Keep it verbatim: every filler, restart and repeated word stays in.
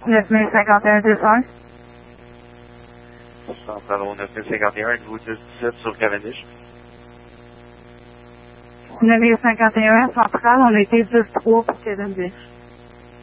neuf mille cinquante et un deux cents. Central neuf mille cinquante et un, êtes-vous dix dix-sept sur Cavendish? neuf mille cinquante et un, central, on était dix trois pour Cavendish.